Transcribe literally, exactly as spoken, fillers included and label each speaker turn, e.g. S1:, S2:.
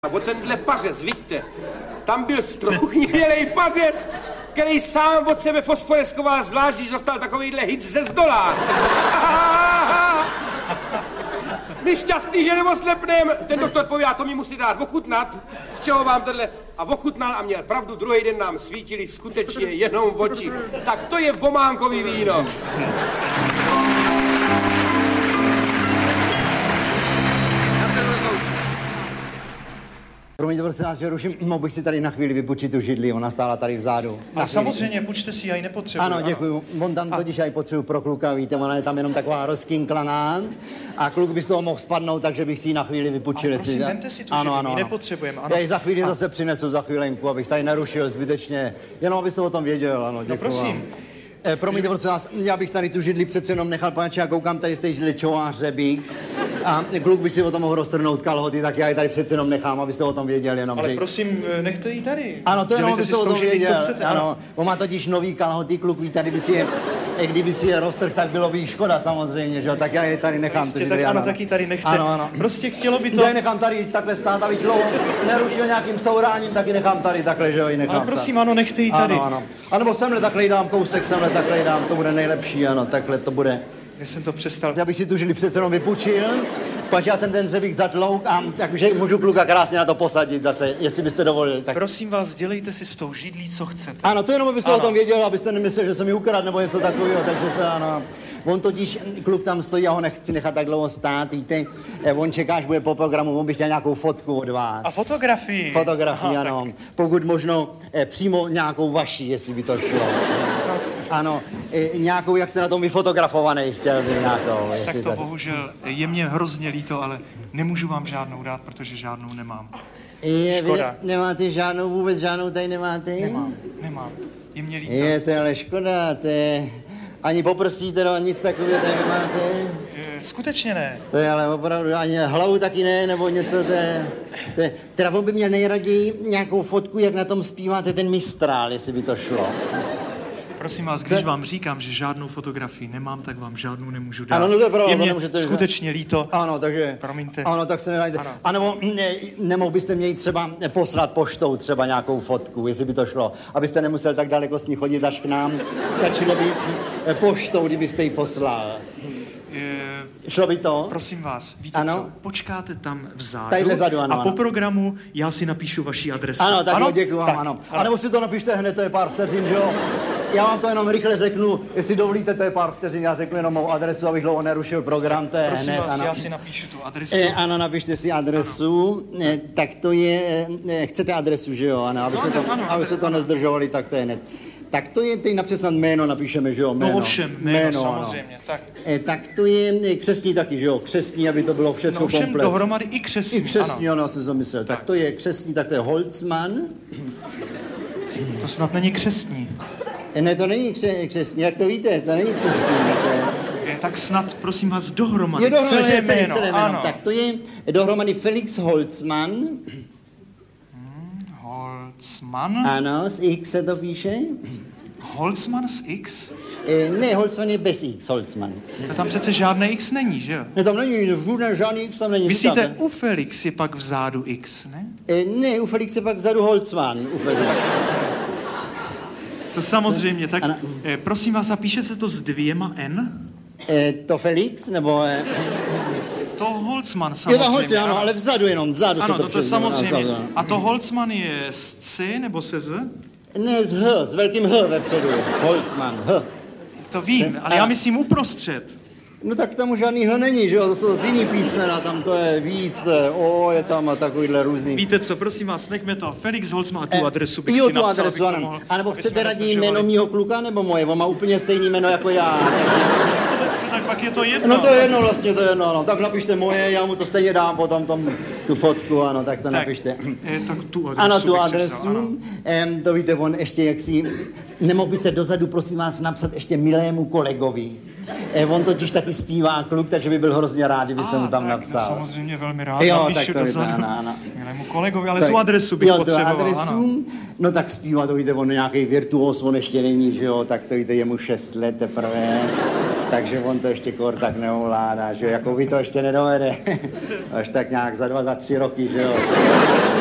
S1: O tenhle pařez, vidíte, tam byl strouhnivělej pařez, který sám od sebe fosforeskoval zvlášť, když dostal takovýhle hit ze zdola. My šťastný, že neoslepnem. Ten doktor pověděl, to mi musí dát ochutnat, z čeho vám tenhle... A ochutnal a měl pravdu, druhý den nám svítili skutečně jenom oči. Tak to je pománkový víno.
S2: Promiňte, prosím vás, že ruším, mohl bych si tady na chvíli vypučit tu židli, ona stála tady vzadu.
S3: A samozřejmě, půjčte si, já ji nepotřebuji.
S2: Ano, děkuju. On tam totiž já ji potřebuji pro kluka, víte, ona je tam jenom taková rozkinklaná a kluk by z toho mohl spadnout, takže bych si ji na chvíli vypučil.
S3: A prosím, vemte si tu
S2: ano,
S3: židli,
S2: ano,
S3: ji
S2: ano.
S3: nepotřebujeme.
S2: Já ji za chvíli a... zase přinesu, za chvílenku, abych tady nerušil zbytečně, jenom abyste o tom věděl, ano, děkuju.
S3: No prosím.
S2: Eh, promiňte, prosím vás, já bych tady tu židli přece jenom nechal, paneče, já koukám tady z té židli čová hřebík. A kluk by si o tom mohl roztrhnout kalhoty, tak já ji tady přece jenom nechám, abyste o tom věděl jenom.
S3: Ale
S2: že...
S3: prosím, nechte ji tady.
S2: Ano, to jenom abyste o tom věděl.
S3: Chcete,
S2: ano,
S3: ano.
S2: On má totiž nový kalhoty, kluk ví, tady by si je, kdyby si je roztrhl, tak bylo by jí škoda samozřejmě, že jo, tak já je tady nechám.
S3: Jistě, tak ano, tak ji tady nechte.
S2: Ano, ano.
S3: Prostě chtělo by to...
S2: Já nechám tady takhle stát, abych dlouho nerušil nějakým souráním, tak ji nechám tady takhle, že jo, ji nechám.
S3: Ale prosím, ano, nechte ji tady.
S2: Ano, ano. A nebo semhle takhle jí dám kousek, semhle takhle jí dám, to bude nejlepší, ano, takhle to bude.
S3: Já jsem to přestal.
S2: Já bych si tu židli přece jenom vypučil, pač já jsem ten hřebík zatlouk a takže můžu kluka krásně na to posadit zase, jestli byste dovolil. Tak...
S3: Prosím vás, dělejte si s tou židlí, co chcete.
S2: Ano, to jenom abyste ano. o tom věděl, abyste nemyslel, že jsem mi ukradl nebo něco takového, takže se ano. On totiž, kluk tam stojí, já ho nechci nechat tak dlouho stát, víte, on čeká, až bude po programu, on by chtěl nějakou fotku od vás.
S3: A fotografii.
S2: Fotografii,
S3: Aha,
S2: ano.
S3: Tak...
S2: Pokud možno eh, přímo nějakou vaší, jestli by to šlo.
S3: No.
S2: Ano, eh, nějakou, jak jste na tom vyfotografovaný, chtěl by nějakou.
S3: Tak to
S2: tady...
S3: bohužel je mě hrozně líto, ale nemůžu vám žádnou dát, protože žádnou nemám.
S2: Je, vy
S3: škoda.
S2: ne, nemáte žádnou, vůbec žádnou tady nemáte?
S3: Nemám, nemám. Je mě líto.
S2: Je, to je ale škoda, to je... Ani poprsí teda, nic takového tady nemáte?
S3: Je, skutečně ne.
S2: To je ale opravdu, ani hlavu taky ne, nebo něco, to je... To je teda on by měl nejraději nějakou fotku, jak na tom zpíváte ten Mistrál, jestli by to šlo.
S3: Prosím vás, když vám říkám, že žádnou fotografii nemám, tak vám žádnou nemůžu dát.
S2: Ano, no to je pravda,
S3: je mě
S2: nemůžete,
S3: skutečně líto.
S2: Ano, takže...
S3: Promiňte.
S2: Ano, tak se nenájde. A nebo ne, nemohl byste mě třeba poslat poštou třeba nějakou fotku, jestli by to šlo. Abyste nemusel tak daleko s ní chodit až k nám. Stačilo by poštou, kdybyste ji poslal.
S3: Je...
S2: Šlo by to?
S3: Prosím vás, víte
S2: ano?
S3: co? Počkáte tam vzadu.
S2: Tadyhle zadu, ano,
S3: a po
S2: ano.
S3: programu já si napíšu vaši adresu.
S2: Ano, tak
S3: ano?
S2: jo, děkuji vám,
S3: tak,
S2: ano.
S3: ano.
S2: A nebo si to napište hned, to je pár vteřin, že jo? Já vám to jenom rychle řeknu, jestli dovolíte, to je pár vteřin, já řeknu jenom mou adresu, abych dlouho nerušil program, to je
S3: Prosím
S2: hned,
S3: vás,
S2: ano.
S3: já si napíšu tu adresu.
S2: E, ano, napište si adresu, e, tak to je, e, chcete adresu, že jo, ano, aby jsme
S3: no,
S2: to,
S3: ano,
S2: aby jsme to nezdržovali, tak to je hned. Tak to je, teď napřed snad jméno napíšeme, že jo, jméno.
S3: No ovšem, jméno, jméno samozřejmě,
S2: ano.
S3: tak.
S2: E, tak to je křestní taky, že jo, křestní, aby to bylo všechno
S3: no, ovšem
S2: komplet.
S3: dohromady i křestní,
S2: I křestní, ano, ano jsem to myslel. Tak.
S3: tak
S2: to je křestní, tak to je Holzmann.
S3: To snad není křestní.
S2: E, ne, to není kře, křestní, jak to víte, to není křestní. To je...
S3: Je, tak snad, prosím vás, dohromady,
S2: je dohromady
S3: celé
S2: celé,
S3: jméno,
S2: celé jméno.
S3: ano.
S2: Tak to je dohromady Felix Holzmann.
S3: Hmm, Holzmann.
S2: Ano, z X se to píše.
S3: Holzmann z X?
S2: E, ne, Holzmann je bez X, Holzmann.
S3: A tam přece žádné X není, že jo?
S2: Ne, tam není, žádný, žádný X tam není.
S3: Myslíte,
S2: Říkáte?
S3: u Felix je pak vzadu X, ne?
S2: E, ne, u Felix je pak vzadu Holzmann, u Felix.
S3: To samozřejmě, tak
S2: ano.
S3: eh, prosím vás, a píšete to s dvěma N?
S2: E, to Felix, nebo... E...
S3: To Holzmann
S2: Jo,
S3: samozřejmě.
S2: to Holzmann, ano, ale vzadu jenom, vzadu
S3: ano,
S2: se to
S3: to, to
S2: přijde,
S3: samozřejmě.
S2: vzadu.
S3: A to Holzmann je s C nebo se Z?
S2: Ne, s H, s velkým H vepředu, Holzmann, H.
S3: To vím, ale já myslím uprostřed.
S2: No tak tam už žádný H není, že jo, to jsou z jiný písmena, tam to je víc, to je O, je tam a takovýhle různý.
S3: Víte co, prosím vás, nechme to. Felix Holzmann a tu adresu bych
S2: jo,
S3: si
S2: tu
S3: napsal,
S2: adresu,
S3: abych to
S2: ano.
S3: mohl,
S2: A nebo
S3: aby
S2: chcete
S3: jsme
S2: radí
S3: nezdržovali.
S2: jméno mýho kluka, nebo moje? On má úplně stejný jméno jako já.
S3: Tak pak je to jedno.
S2: No to je jedno vlastně, to je jedno, ano. Tak napište moje, já mu to stejně dám potom tom, tu fotku, ano, tak to
S3: tak,
S2: napište.
S3: Eh, tak tu adresu
S2: Ano, tu
S3: bych si
S2: adresu,
S3: vzal, ano.
S2: Em, to víte, on ještě jak si, nemohl byste dozadu, prosím vás, napsat ještě milému kolegovi. E, on totiž taky zpívá kluk, takže by byl hrozně rád, kdybyste mu tam
S3: tak,
S2: napsal.
S3: No, samozřejmě velmi rád
S2: Jo,
S3: napíšu
S2: tak to víte,
S3: dozadu
S2: ano, ano.
S3: milému kolegovi, ale
S2: Tak,
S3: tu adresu bych
S2: jo,
S3: potřeboval,
S2: tu adresu,
S3: ano.
S2: no tak zpívá, to víte, on nějaký virtuos, on ještě není, že jo, tak to víte, je mu šest let teprve. takže on to ještě kor tak neovládá, že jo, jako vy to ještě nedovede. Až tak nějak za dva, za tři roky, že jo.